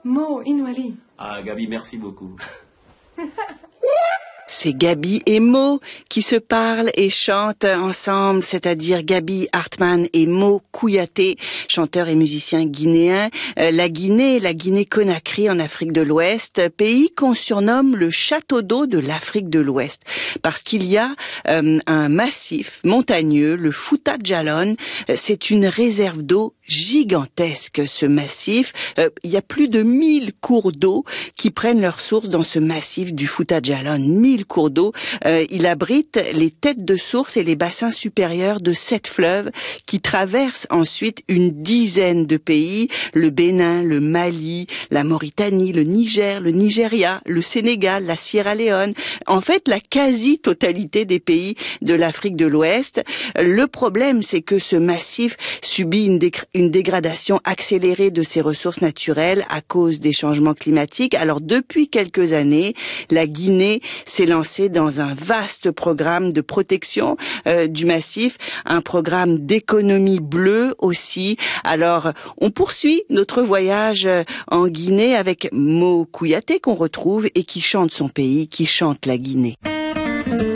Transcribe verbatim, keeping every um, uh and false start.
Mo, Inouali. Ah, Gabi, merci beaucoup. C'est Gabi et Mo qui se parlent et chantent ensemble, c'est-à-dire Gabi Hartmann et Mo Kouyaté, chanteurs et musiciens guinéens. Euh, la Guinée, la Guinée-Conakry en Afrique de l'Ouest, pays qu'on surnomme le château d'eau de l'Afrique de l'Ouest, parce qu'il y a euh, un massif montagneux, le Fouta Djallon. C'est une réserve d'eau gigantesque, ce massif. Euh, il y a plus de mille cours d'eau qui prennent leur source dans ce massif du Fouta Djallon. mille cours d'eau. Euh, il abrite les têtes de source et les bassins supérieurs de sept fleuves qui traversent ensuite une dizaine de pays, le Bénin, le Mali, la Mauritanie, le Niger, le Nigeria, le Sénégal, la Sierra Leone. En fait, la quasi-totalité des pays de l'Afrique de l'Ouest. Le problème, c'est que ce massif subit une, dé- une dégradation accélérée de ses ressources naturelles à cause des changements climatiques. Alors, depuis quelques années, la Guinée s'est lancée dans un vaste programme de protection euh, du massif, un programme d'économie bleue aussi. Alors, on poursuit notre voyage en Guinée avec Mo Kouyaté qu'on retrouve et qui chante son pays, qui chante la Guinée.